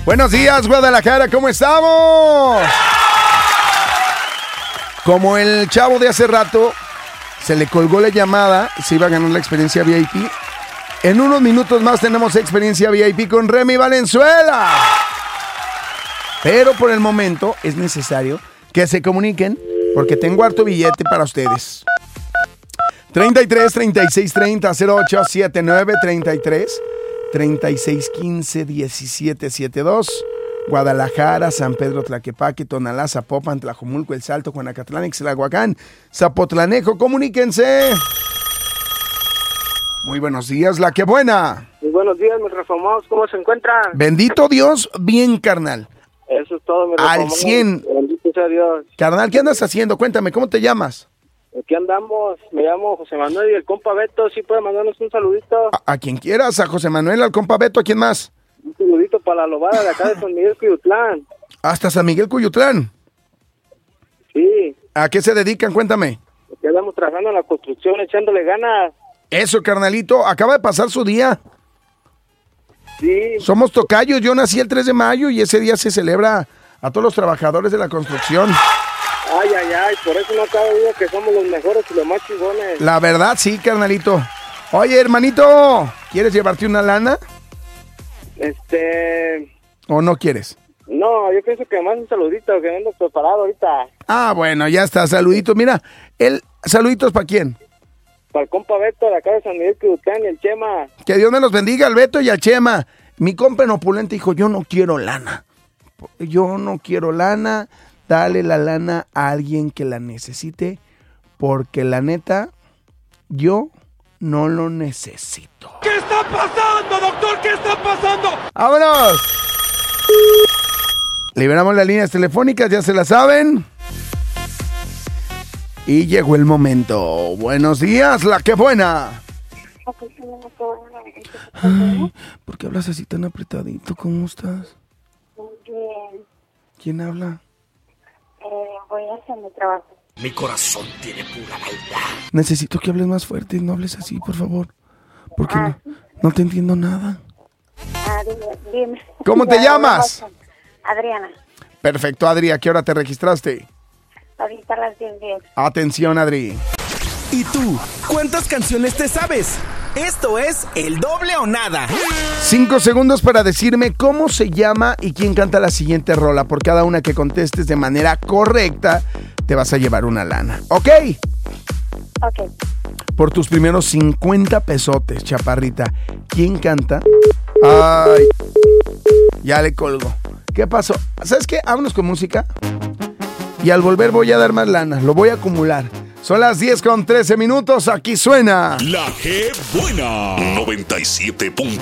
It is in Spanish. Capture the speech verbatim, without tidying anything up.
Buenos días, Guadalajara, ¿cómo estamos? Como el chavo de hace rato se le colgó la llamada, se iba a ganar la experiencia V I P. En unos minutos más tenemos experiencia V I P con Remy Valenzuela. Pero por el momento es necesario que se comuniquen porque tengo harto billete para ustedes. treinta y tres, treinta y seis, treinta, cero ocho setenta y nueve, treinta y tres, treinta y seis, quince, diecisiete, setenta y dos. Guadalajara, San Pedro Tlaquepaque, Tonalá, Zapopan, Tlajomulco, El Salto, Juanacatlán, Ixtlahuacán, Zapotlanejo, comuníquense. Muy buenos días, La Que Buena. Muy buenos días, mis reformados, ¿cómo se encuentran? Bendito Dios, bien, carnal. Eso es todo, mis reformados. Al cien. Bendito sea Dios. Carnal, ¿qué andas haciendo? Cuéntame, ¿cómo te llamas? Aquí andamos, me llamo José Manuel y el compa Beto, ¿sí puede mandarnos un saludito? A, a quien quieras, a José Manuel, al compa Beto, ¿a quién más? Un saludito para la lobada de acá de San Miguel Cuyutlán. Hasta San Miguel Cuyutlán. Sí. ¿A qué se dedican? Cuéntame. Aquí andamos trabajando en la construcción, echándole ganas. Eso, carnalito, acaba de pasar su día. Sí. Somos tocayos, yo nací el tres de mayo y ese día se celebra a todos los trabajadores de la construcción. Ay, ay, ay, por eso no cabe duda que somos los mejores y los más chingones. La verdad, sí, carnalito. Oye, hermanito, ¿quieres llevarte una lana? Este... ¿O no quieres? No, yo pienso que más un saludito, que ando preparado ahorita. Ah, bueno, ya está, saluditos. Mira, el saluditos ¿para quién? Para el compa Beto de acá de San Miguel Cuyutlán y el Chema. Que Dios me los bendiga, al Beto y al Chema. Mi compa en opulente dijo, yo no quiero lana. Yo no quiero lana. Dale la lana a alguien que la necesite. Porque la neta, yo no lo necesito. ¿Qué está pasando, doctor? ¿Qué está pasando? ¡Vámonos! Liberamos las líneas telefónicas, ya se la saben. Y llegó el momento. Buenos días, La Que Buena. Ay, ¿por qué hablas así tan apretadito? ¿Cómo estás? Bien. ¿Quién habla? Eh, voy a hacer mi trabajo. Mi corazón tiene pura maldad. Necesito que hables más fuerte y no hables así, por favor. Porque Ah. no, no te entiendo nada. Ah, dime, dime. ¿Cómo te Ya, llamas? Adriana. Perfecto, Adri. ¿A qué hora te registraste? Ahorita a las diez diez. Atención, Adri. ¿Y tú? ¿Cuántas canciones te sabes? Esto es El Doble o Nada. Cinco segundos para decirme cómo se llama y quién canta la siguiente rola. Por cada una que contestes de manera correcta, te vas a llevar una lana. ¿Ok? Ok. Por tus primeros cincuenta pesotes, chaparrita. ¿Quién canta? Ay, ya le colgo. ¿Qué pasó? ¿Sabes qué? Vámonos con música. Y al volver voy a dar más lana. Lo voy a acumular. Son las diez con trece minutos. Aquí suena La Que Buena noventa y siete punto